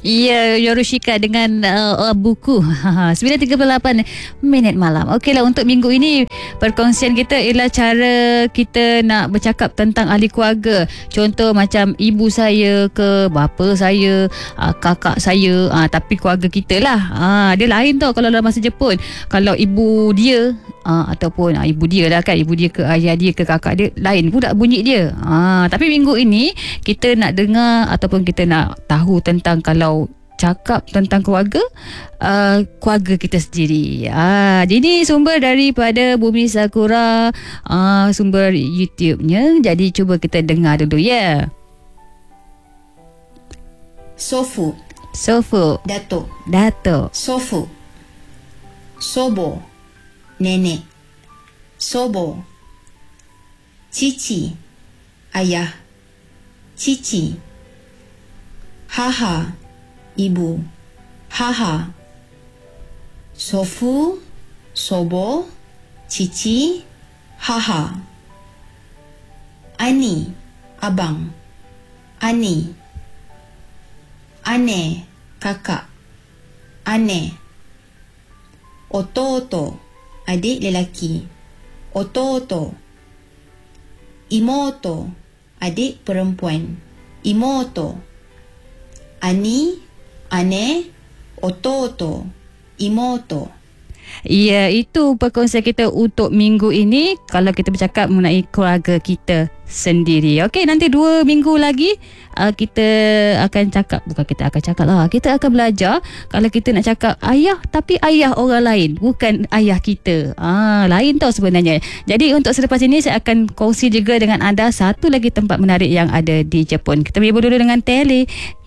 Ya, Yorushika dengan buku 9.38 minit malam. Okeylah, untuk minggu ini perkongsian kita ialah cara kita nak bercakap tentang ahli keluarga. Contoh macam ibu saya ke, bapa saya, kakak saya, tapi keluarga kita lah. Dia lain tau kalau dalam bahasa Jepun. Kalau ibu dia ataupun ibu dia lah kan, ibu dia ke ayah dia ke kakak dia, lain pula bunyi dia. Tapi minggu ini kita nak dengar ataupun kita nak tahu tentang kalau cakap tentang keluarga, keluarga kita sendiri. Jadi sumber daripada Bumi Sakura, sumber YouTube-nya. Jadi cuba kita dengar dulu ya. Sofu, Dato, Sofu, Sobo, nenek, Sobo, Cici, ayah, Cici, Haha, ibu, Haha, Sofu, Sobo, Cici, Haha, Ani, abang, Ani, Ane, kakak, Ane, Ototo, adik lelaki, Ototo, Imoto, adik perempuan, Imoto, Ani, ane, ototo, imoto. Ya, itu perkongsian kita untuk minggu ini. Kalau kita bercakap mengenai keluarga kita sendiri. Okey, nanti 2 minggu lagi kita akan cakap. Bukan kita akan cakap lah, kita akan belajar kalau kita nak cakap ayah, tapi ayah orang lain, bukan ayah kita. Lain tau sebenarnya. Jadi untuk selepas ini saya akan kongsi juga dengan anda satu lagi tempat menarik yang ada di Jepun. Kita berburu dulu dengan Tele